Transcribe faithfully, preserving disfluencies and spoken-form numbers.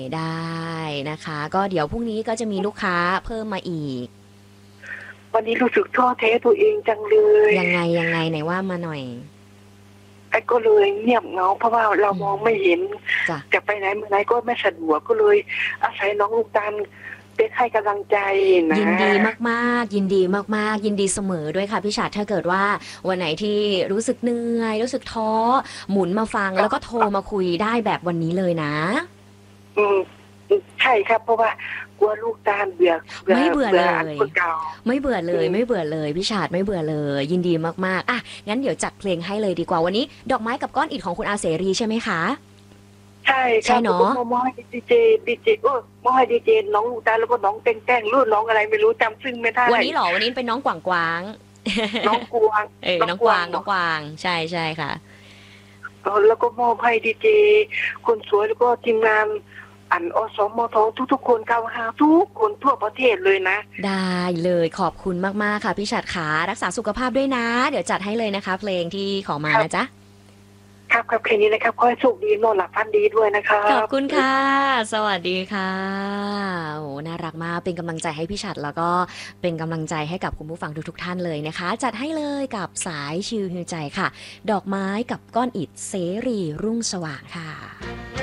ได้นะคะก็เดี๋ยวพรุ่งนี้ก็จะมีลูกค้าเพิ่มมาอีกวันนี้รู้สึกท้อแท้ตัวเองจังเลยยังไงยังไงไหนว่ามาหน่อยไอ้ก็เลยเงียบเหงาเพราะว่าเรามองไม่เห็นจะไปไหนมาไหนก็ไม่สะดวกก็เลยอาศัยน้องลูกตาลเป็นให้กำลังใจนะยินดีมากๆยินดีมากๆยินดีเสมอด้วยค่ะพี่ฉัตรถ้าเกิดว่าวันไหนที่รู้สึกเหนื่อยรู้สึกท้อหมุนมาฟังแล้วก็โทรมาคุยได้แบบวันนี้เลยนะอืมใช่ครับเพราะว่ากลัวลูกตาลเบื่อไม่เบื่อเลยไม่เบื่อเลยไม่เบื่อเลยพี่ฉัตรไม่เบื่อเลยยินดีมากๆอ่ะงั้นเดี๋ยวจัดเพลงให้เลยดีกว่าวันนี้ดอกไม้กับก้อนอิฐของคุณอาเสรีใช่ไหมคะใช่ใช่เนาะมอให้ดีเจดีเจโอ้มอให้ดีเจน้องลูกตาลแล้วก็น้องเต้งแต้งรุ่นน้องอะไรไม่รู้จำซึ่งไม่ได้วันนี้หรอวันนี้เป็นน้องกวางกวางน้องกวางเออน้องกวางน้องกวางใช่ใช่ค่ะแล้วก็มอบให้ดีเจคนสวยแล้วก็ทีมงานอันอสมททุกๆคนเก้าห้าทุกคนทั่วประเทศเลยนะได้เลยขอบคุณมากๆค่ะพี่ฉัตรขารักษาสุขภาพด้วยนะเดี๋ยวจัดให้เลยนะคะเพลงที่ขอมานะจ๊ะครับครับแค่นี้นะครับขอให้โชคดีนอนหลับฝันดีด้วยนะครับขอบคุณค่ะสวัสดีค่ะโอ้น่ารักมากเป็นกำลังใจให้พี่ฉัตรแล้วก็เป็นกำลังใจให้กับคุณผู้ฟังทุกๆท่านเลยนะคะจัดให้เลยกับสายชิลฮิวใจค่ะดอกไม้กับก้อนอิฐเสรีรุ่งสว่างค่ะ